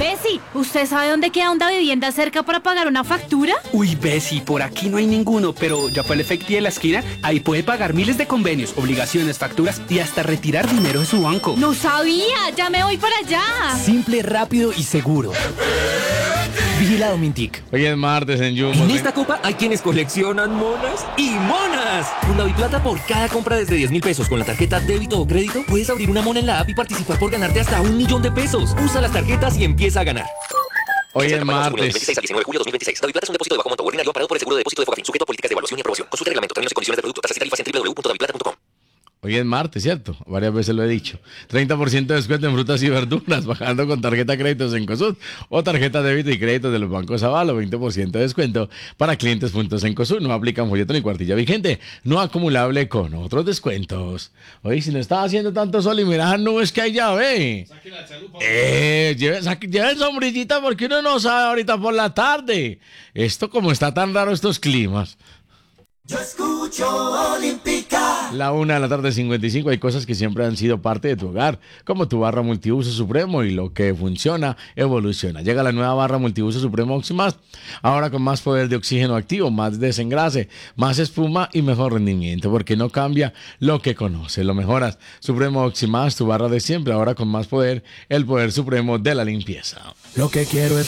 Bessie, ¿usted sabe dónde queda una vivienda cerca para pagar una factura? Uy, Bessie, por aquí no hay ninguno, pero ya fue el Efecti de la esquina. Ahí puede pagar miles de convenios, obligaciones, facturas y hasta retirar dinero de su banco. No sabía, ya me voy para allá. Simple, rápido y seguro. Vigilado Mintic. Hoy es martes en Jumbo. En esta copa hay quienes coleccionan monas y monas. Con Daviplata, por cada compra desde 10.000 pesos con la tarjeta débito o crédito, puedes abrir una mona en la app y participar por ganarte hasta 1.000.000 pesos. Usa las tarjetas y empieza a ganar. Hoy es martes. 2026 al 19 de julio de 2026. Daviplata es un depósito de bajo monto ordinario amparado por el seguro de depósito de Fogafín, sujeto a políticas de evaluación y aprobación. Consulta reglamento, términos y condiciones de producto, tasas y tarifas en www.daviplata.com. Hoy es martes, ¿cierto? Varias veces lo he dicho. 30% de descuento en frutas y verduras, bajando con tarjeta créditos en Cosud o tarjeta débito y crédito de los bancos Avalo. 20% de descuento para clientes puntos en Cosud. No aplican folleto ni cuartilla vigente. No acumulable con otros descuentos. Oye, si no estaba haciendo tanto sol y mira las nubes que hay ya, ve. Lleven sombrillita porque uno no sabe ahorita por la tarde. Esto como está tan raro estos climas. Yo escucho Olímpica. La 1:55 hay cosas que siempre han sido parte de tu hogar, como tu barra multiuso Supremo, y lo que funciona, evoluciona. Llega la nueva barra multiuso Supremo Oximás, ahora con más poder de oxígeno activo, más desengrase, más espuma y mejor rendimiento, porque no cambia lo que conoces, lo mejoras. Supremo Oximás, tu barra de siempre, ahora con más poder, el poder supremo de la limpieza. Lo que quiero es